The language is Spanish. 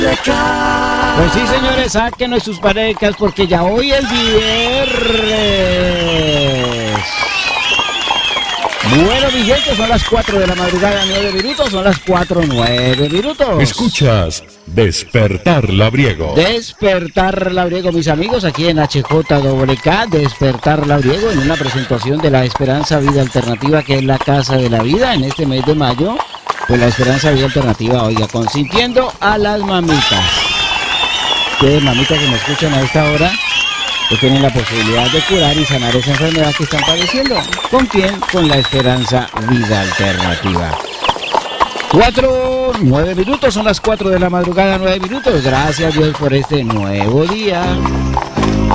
Pues sí, señores, sáquenos sus parejas porque ya hoy es viernes. Bueno, mi gente, son las 4 de la madrugada, 9 minutos, son las 4, 9 minutos. Escuchas Despertar Labriego. Despertar Labriego, mis amigos, aquí en HJWK, Despertar Labriego, en una presentación de la Esperanza Vida Alternativa, que es la Casa de la Vida, en este mes de mayo. Pues la Esperanza Vida Alternativa, oiga, consintiendo a las mamitas. Ustedes, mamitas que me escuchan a esta hora, que tienen la posibilidad de curar y sanar esa enfermedad que están padeciendo. ¿Con quién? Con la Esperanza Vida Alternativa. 4, 9 minutos, son las 4 de la madrugada, 9 minutos. Gracias a Dios por este nuevo día.